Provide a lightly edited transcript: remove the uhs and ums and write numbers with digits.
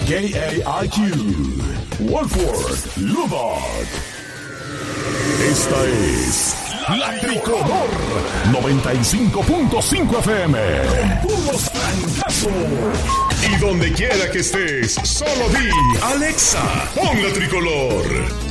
KAIQ, Wolford, Lubbock. Esta es La Tricolor 95.5 FM. Con puros trancazos. Y donde quiera que estés, solo di Alexa, pon La Tricolor.